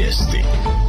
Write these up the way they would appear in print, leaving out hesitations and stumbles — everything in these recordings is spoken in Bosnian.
Vijesti.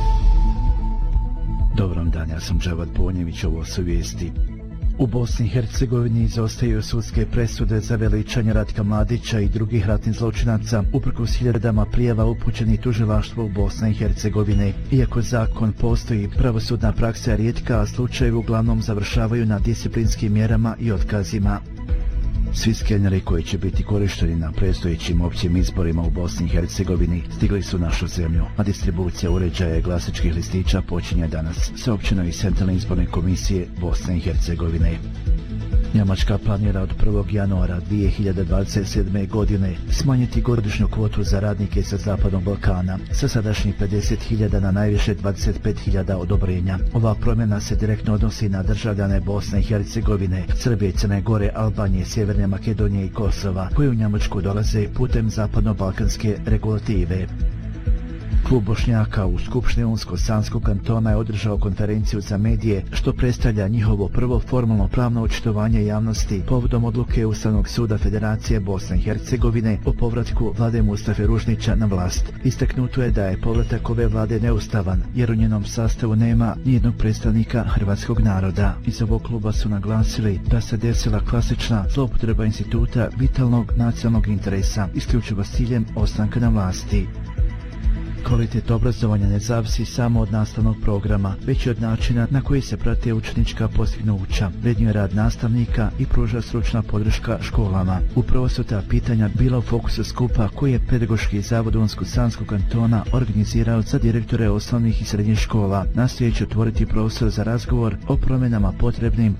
Dobrom dan, ja sam Džavad Bonjević, ovo su vijesti. U Bosni i Hercegovini izostaju sudske presude za veličanje Ratka Mladića i drugih ratnih zločinaca, uprkos hiljadama prijava upućenih tužilaštvu u Bosne i Hercegovine. Iako zakon postoji, pravosudna praksa je rijetka, a slučajevi uglavnom završavaju na disciplinskim mjerama i otkazima. Svi skeneri koji će biti korišteni na predstojećim općim izborima u Bosni i Hercegovini stigli su u našu zemlju, a distribucija uređaja i glasačkih listića počinje danas, saopćeno iz Centralne izborne komisije Bosne i Hercegovine. Njemačka planira od 1. januara 2027. godine smanjiti godišnju kvotu za radnike sa Zapadnog Balkana sa sadašnjih 50.000 na najviše 25.000 odobrenja. Ova promjena se direktno odnosi na državljane Bosne i Hercegovine, Srbije, Crne Gore, Albanije, Sjeverne Makedonije i Kosova, koji u Njemačku dolaze putem zapadno-balkanske regulative. Klub Bošnjaka u Skupštini Unsko-Sanskog kantona je održao konferenciju za medije, što predstavlja njihovo prvo formalno pravno očitovanje javnosti povodom odluke Ustavnog suda Federacije Bosne i Hercegovine o povratku vlade Mustafe Ružnića na vlast. Istaknuto je da je povratak ove vlade neustavan, jer u njenom sastavu nema nijednog predstavnika hrvatskog naroda. Iz ovog kluba su naglasili da se desila klasična zloupotreba instituta vitalnog nacionalnog interesa, isključivo s ciljem ostanka na vlasti. Kvalitet obrazovanja ne zavisi samo od nastavnog programa, već i od načina na koji se prate učenička postignuća, vrednuje rad nastavnika i pruža stručna podrška školama. Upravo su ta pitanja bila u fokusu skupa koji je Pedagoški zavod Unsko-Sanskog kantona organizirao za direktore osnovnih i srednjih škola, nastojeći otvoriti prostor za razgovor o promjenama potrebnim